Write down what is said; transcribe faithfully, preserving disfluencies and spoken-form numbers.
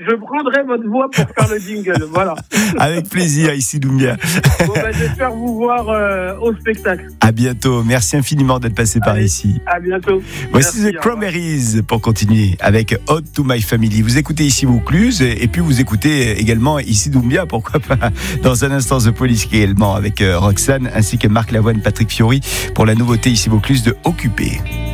je prendrai votre voix pour faire le jingle, voilà. Avec plaisir, ici Doumbia. Bon, ben, j'espère vous voir euh, au spectacle. À bientôt. Merci infiniment d'être passé par Allez, ici. À bientôt. Voici Merci, The Cranberries pour continuer avec Ode to My Family. Vous écoutez ici Vaucluse et, et puis vous écoutez également ici Doumbia, pourquoi pas, dans un instant The Police également avec Roxane ainsi que Marc Lavoine, Patrick Fiori pour la nouveauté ici Vaucluse de Occupé.